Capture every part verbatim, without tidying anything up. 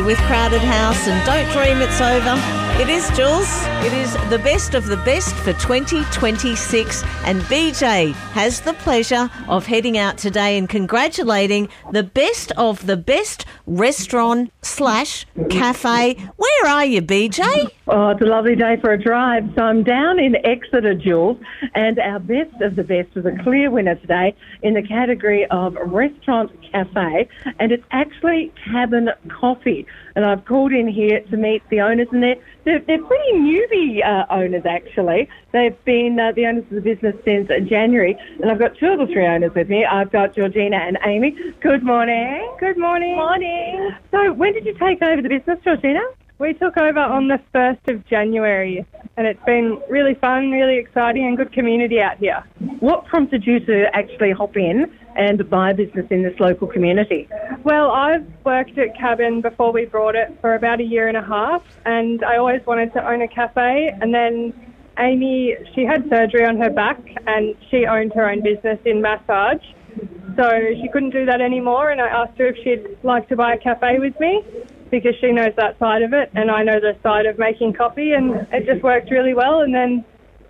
With Crowded House and Don't Dream It's Over. It is, Jules. It is the best of the best for twenty twenty-six, and B J has the pleasure of heading out today and congratulating the best of the best restaurant slash cafe. Where are you, B J? Oh, it's a lovely day for a drive. So I'm down in Exeter, Jules, and our best of the best was a clear winner today in the category of restaurant cafe, and it's actually Cabin Coffee. And I've called in here to meet the owners, and they're, they're, they're pretty newbie uh, owners, actually. They've been uh, the owners of the business since January, and I've got two of the three owners with me. I've got Georgina and Amy. Good morning. Good morning. Morning. So when did you take over the business, Georgina? We took over on the first of January, and it's been really fun, really exciting, and good community out here. What prompted you to actually hop in and buy a business in this local community? Well, I've worked at Cabin before we brought it for about a year and a half, and I always wanted to own a cafe. And then Amy, she had surgery on her back, and she owned her own business in massage. So she couldn't do that anymore, and I asked her if she'd like to buy a cafe with me, because she knows that side of it, and I know the side of making coffee, and it just worked really well. And then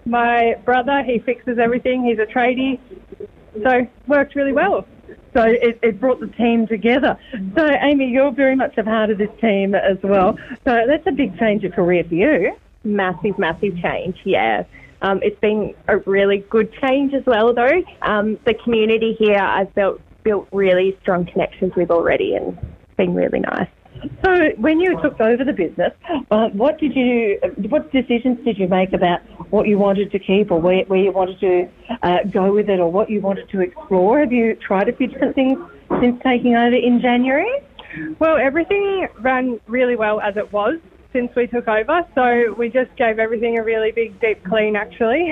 my brother, he fixes everything. He's a tradie, so worked really well. So it, it brought the team together. So, Amy, you're very much a part of this team as well. So that's a big change of career for you. Massive, massive change, yeah. Um, it's been a really good change as well, though. Um, the community here I've built, built really strong connections with already, and it's been really nice. So when you took over the business, uh, what did you, what decisions did you make about what you wanted to keep, or where, where you wanted to uh, go with it, or what you wanted to explore? Have you tried a few different things since taking over in January? Well, everything ran really well as it was since we took over, so we just gave everything a really big deep clean, actually.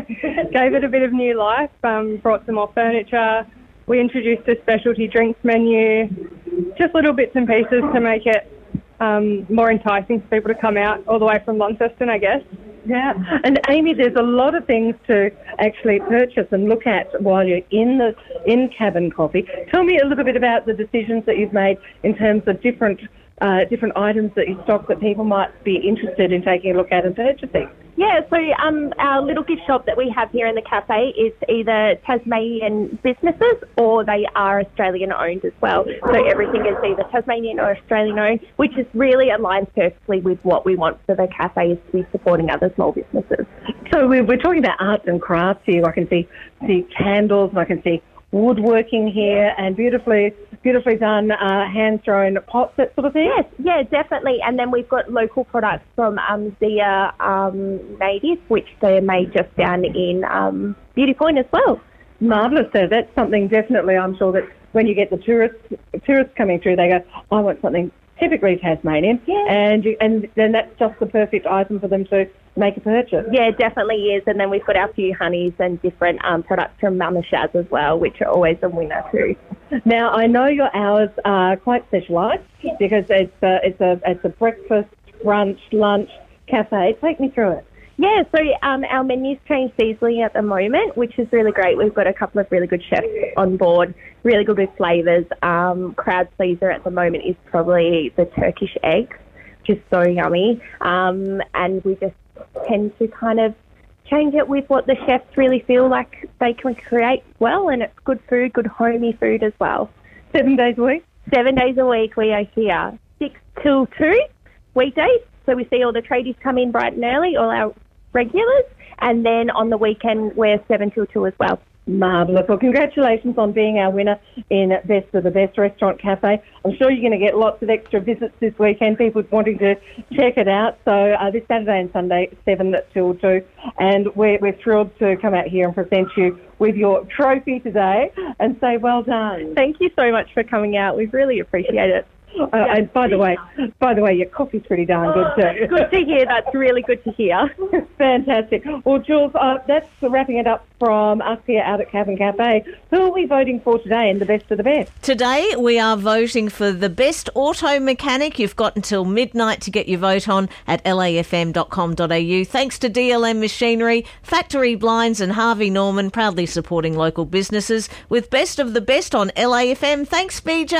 Gave it a bit of new life, um, brought some more furniture. We introduced a specialty drinks menu, just little bits and pieces to make it um, more enticing for people to come out all the way from Launceston, I guess. Yeah, and Amy, there's a lot of things to actually purchase and look at while you're in the in Cabin Coffee. Tell me a little bit about the decisions that you've made in terms of different uh, different items that you stock that people might be interested in taking a look at and purchasing. Yeah, so um, our little gift shop that we have here in the cafe is either Tasmanian businesses or they are Australian owned as well. So everything is either Tasmanian or Australian owned, which is really aligns perfectly with what we want for the cafe, is to be supporting other small businesses. So we're, we're talking about arts and crafts here. I can see, see candles, and I can see woodworking here, and beautifully beautifully done uh, hand-thrown pots, that sort of thing? Yes, yeah, definitely. And then we've got local products from um, Zia um, Native, which they're made just down in um, Beauty Point as well. Marvellous. So that's something definitely, I'm sure, that when you get the tourists tourists coming through, they go, I want something typically Tasmanian, yeah. and you, and then that's just the perfect item for them to make a purchase. Yeah, it definitely is. And then we've got our few honeys and different um, products from Mama Shaz as well, which are always a winner too. Now, I know your hours are quite specialised because it's a, it's a it's a breakfast, brunch, lunch cafe. Take me through it. Yeah, so um, our menu's changed seasonally at the moment, which is really great. We've got a couple of really good chefs on board, really good with flavours. Um, crowd pleaser at the moment is probably the Turkish eggs, which is so yummy. Um, and we just tend to kind of change it with what the chefs really feel like they can create well, and it's good food, good homey food as well. Seven days a week? Seven days a week we are here, six till two weekdays. So we see all the tradies come in bright and early, all our regulars, and then on the weekend we're seven till two as well. Marvellous. Well, congratulations on being our winner in Best of the Best Restaurant Cafe. I'm sure you're going to get lots of extra visits this weekend, people wanting to check it out. So uh, this Saturday and Sunday, seven till two. And we're, we're thrilled to come out here and present you with your trophy today and say well done. Thank you so much for coming out. We really appreciate it. Uh, and by the way, by the way, your coffee's pretty darn good too. Good to hear. That's really good to hear. Fantastic. Well, Jules, uh, that's wrapping it up from us here out at Cabin Cafe. Who are we voting for today in the Best of the Best? Today we are voting for the best auto mechanic. You've got until midnight to get your vote on at l a f m dot com dot a u. Thanks to D L M Machinery, Factory Blinds and Harvey Norman, proudly supporting local businesses with Best of the Best on L A F M. Thanks, B J.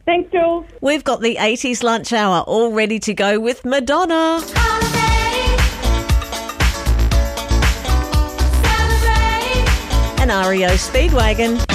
Thanks, Jules. We've got the eighties lunch hour all ready to go with Madonna. Holiday. Celebrate. And R E O Speedwagon.